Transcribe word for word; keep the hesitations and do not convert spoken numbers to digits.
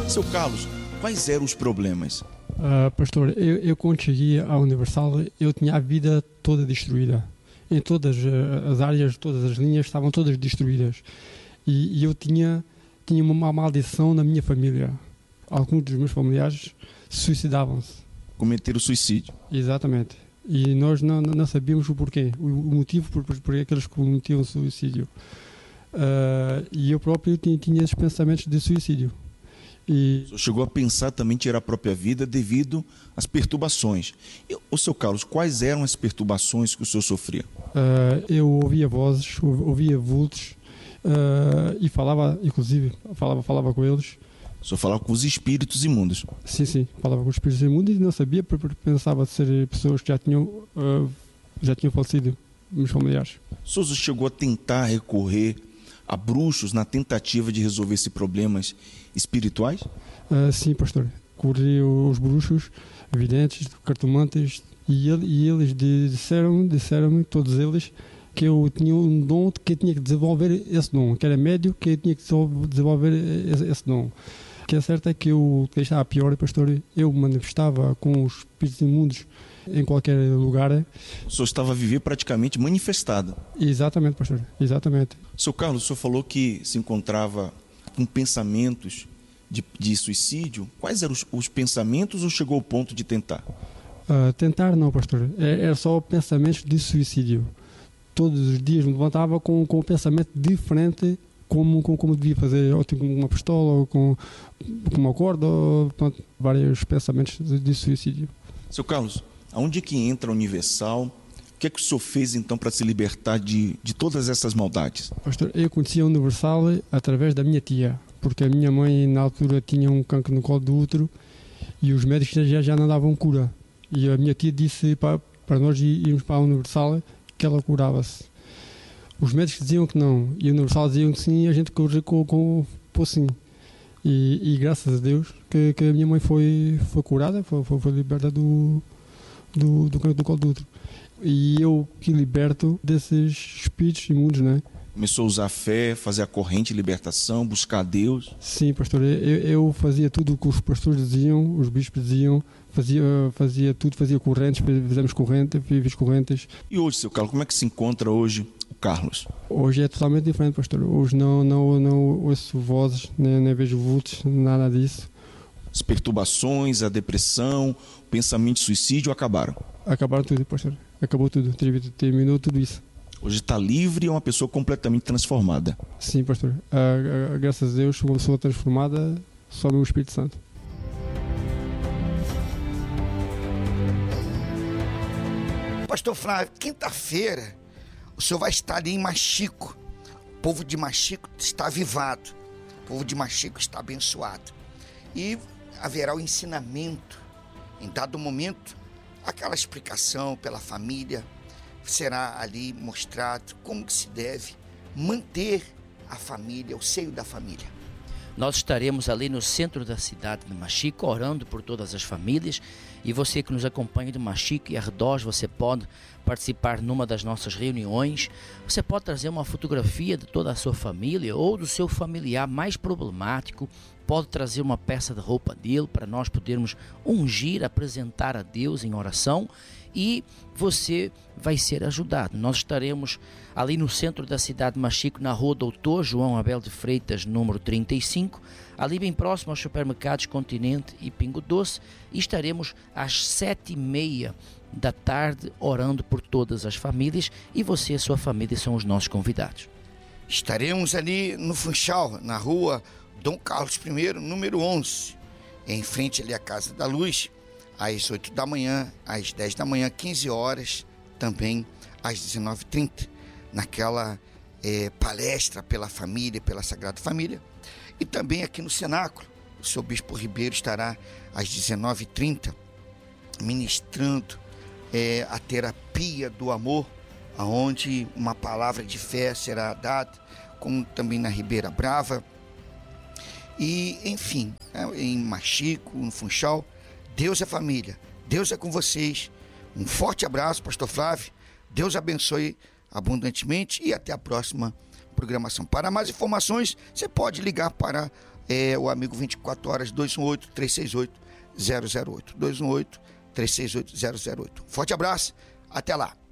Seu Carlos, quais eram os problemas? Uh, pastor, eu, eu quando cheguei à Universal, eu tinha a vida toda destruída. Em todas as áreas, todas as linhas estavam todas destruídas. E, e eu tinha, tinha uma maldição na minha família. Alguns dos meus familiares suicidavam-se. Cometeram suicídio. Exatamente. E nós não, não sabíamos o porquê, o, o motivo por, por, por aqueles que cometiam suicídio. Uh, e eu próprio tinha, tinha esses pensamentos de suicídio. E... O senhor chegou a pensar também em tirar a própria vida devido às perturbações. E, o seu Carlos, quais eram as perturbações que o senhor sofria? Uh, eu ouvia vozes, ouvia vultos uh, e falava, inclusive, falava, falava com eles. O senhor falava com os espíritos imundos? Sim, sim, falava com os espíritos imundos e não sabia, porque pensava ser pessoas que já tinham, uh, já tinham falecido, meus familiares. O senhor chegou a tentar recorrer a bruxos na tentativa de resolver esses problemas espirituais? Uh, sim, pastor. Corri os bruxos, videntes, cartomantes, e, ele, e eles disseram-me, disseram-me, todos eles, que eu tinha um dom, que eu tinha que desenvolver esse dom, que era médio, que eu tinha que desenvolver esse, esse dom. O que é certo é que eu, que estava pior, pastor, eu manifestava com os espíritos imundos em qualquer lugar. O senhor estava a viver praticamente manifestado. Exatamente, pastor, exatamente. Seu Carlos, o senhor falou que se encontrava com pensamentos de, de suicídio. Quais eram os, os pensamentos ou chegou ao ponto de tentar? Uh, tentar não, pastor, era só pensamentos de suicídio. Todos os dias me levantava com, com um pensamento diferente, como, como, como devia fazer, ou com uma pistola, ou com, com uma corda, ou, pronto, vários pensamentos de, de suicídio. Seu Carlos, aonde é que entra a Universal? O que é que o senhor fez então para se libertar de, de todas essas maldades? Pastor, eu conheci a Universal através da minha tia, porque a minha mãe na altura tinha um cancro no colo do útero e os médicos já, já não davam cura. E a minha tia disse para, para nós irmos para a Universal que ela curava-se. Os médicos diziam que não, e a Universal diziam que sim, e a gente corria com, com, com sim. E, e graças a Deus que, que a minha mãe foi, foi curada, foi, foi, foi liberta do, do, do cancro do colo do útero. E eu que liberto desses espíritos imundos, né? Começou a usar a fé, fazer a corrente de libertação, buscar a Deus? Sim, pastor, eu, eu fazia tudo o que os pastores diziam, os bispos diziam, fazia, fazia tudo, fazia correntes, fizemos correntes, fiz correntes. E hoje, seu Carlos, como é que se encontra hoje o Carlos? Hoje é totalmente diferente, pastor. Hoje não, não, não ouço vozes, nem, nem vejo vultos, nada disso. As perturbações, a depressão, o pensamento de suicídio acabaram? Acabaram tudo, pastor. Acabou tudo, terminou tudo isso. Hoje está livre e é uma pessoa completamente transformada. Sim, pastor. Ah, ah, graças a Deus, uma pessoa transformada só no Espírito Santo. Pastor Flávio, quinta-feira o senhor vai estar ali em Machico. O povo de Machico está avivado. O povo de Machico está abençoado. E haverá o ensinamento. Em dado momento, aquela explicação pela família. Será ali mostrado como que se deve manter a família, o seio da família. Nós estaremos ali no centro da cidade de Machico, orando por todas as famílias. E você que nos acompanha de Machico e arredores, você pode participar numa das nossas reuniões. Você pode trazer uma fotografia de toda a sua família ou do seu familiar mais problemático. Pode trazer uma peça de roupa dele para nós podermos ungir, apresentar a Deus em oração. E você vai ser ajudado. Nós estaremos ali no centro da cidade de Machico, na rua Doutor João Abel de Freitas, número trinta e cinco, ali bem próximo aos supermercados Continente e Pingo Doce, e estaremos às sete e meia da tarde orando por todas as famílias, e você e a sua família são os nossos convidados. Estaremos ali no Funchal, na rua Dom Carlos I, número onze, em frente ali à Casa da Luz, às oito da manhã, às dez da manhã, quinze horas, também às dezenove e trinta, naquela é, palestra pela família, pela Sagrada Família. E também aqui no Cenáculo, o seu Bispo Ribeiro estará às dezenove e trinta, ministrando é, a terapia do amor, onde uma palavra de fé será dada, como também na Ribeira Brava. E, enfim, em Machico, no Funchal, Deus é família, Deus é com vocês. Um forte abraço, pastor Flávio. Deus abençoe abundantemente e até a próxima programação. Para mais informações, você pode ligar para é o amigo vinte e quatro horas, dois um oito, três seis oito, zero zero oito. dois um oito, três seis oito, zero zero oito. Forte abraço, até lá.